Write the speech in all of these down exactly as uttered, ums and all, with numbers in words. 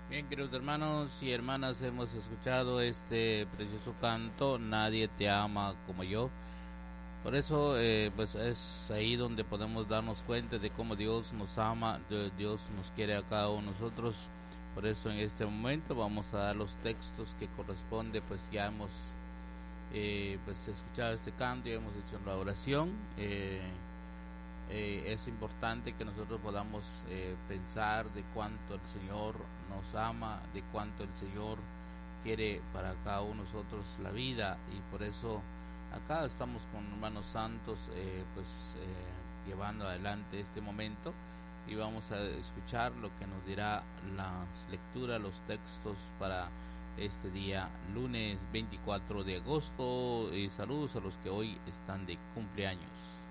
Bien, queridos hermanos y hermanas, hemos escuchado este precioso canto, Nadie te ama como yo. Por eso, eh, pues es ahí donde podemos darnos cuenta de cómo Dios nos ama, de Dios nos quiere a cada uno de nosotros. Por eso en este momento vamos a dar los textos que corresponde, pues ya hemos eh, pues escuchado este canto, ya hemos hecho la oración. Eh, Eh, es importante que nosotros podamos eh, pensar de cuánto el Señor nos ama, de cuánto el Señor quiere para cada uno de nosotros la vida, y por eso acá estamos con hermanos santos eh, pues eh, llevando adelante este momento, y vamos a escuchar lo que nos dirá las lecturas, los textos para este día lunes veinticuatro de agosto, y saludos a los que hoy están de cumpleaños.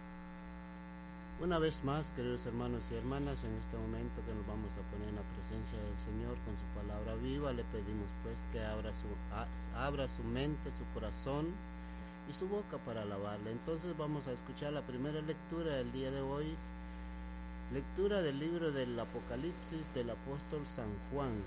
Una vez más, queridos hermanos y hermanas, en este momento que nos vamos a poner en la presencia del Señor con su palabra viva, le pedimos pues que abra su, a, abra su mente, su corazón y su boca para alabarle. Entonces vamos a escuchar la primera lectura del día de hoy, lectura del libro del Apocalipsis del apóstol San Juan.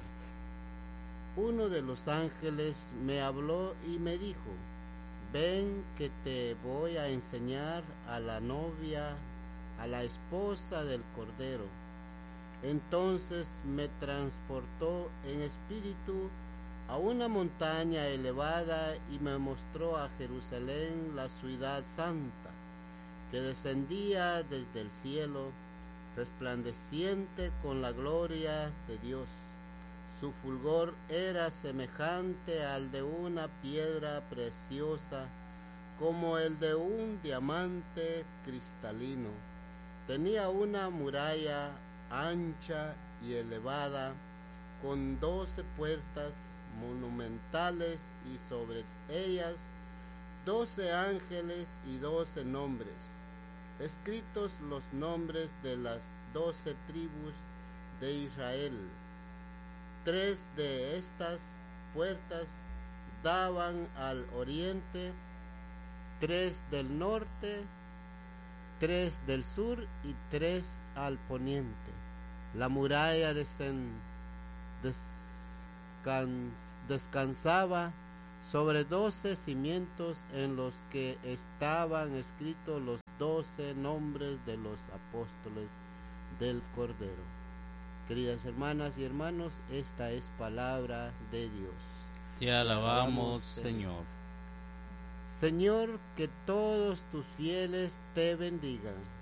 Uno de los ángeles me habló y me dijo: ven que te voy a enseñar a la novia, a la esposa del Cordero. Entonces me transportó en espíritu a una montaña elevada y me mostró a Jerusalén, la ciudad santa, que descendía desde el cielo, resplandeciente con la gloria de Dios. Su fulgor era semejante al de una piedra preciosa, como el de un diamante cristalino. Tenía una muralla ancha y elevada, con doce puertas monumentales, y sobre ellas doce ángeles y doce nombres, escritos los nombres de las doce tribus de Israel. Tres de estas puertas daban al oriente, tres del norte, tres del sur y tres al poniente. La muralla descen, descan, descansaba sobre doce cimientos en los que estaban escritos los doce nombres de los apóstoles del Cordero. Queridas hermanas y hermanos, esta es palabra de Dios. Te alabamos, Señor. Señor, que todos tus fieles te bendigan.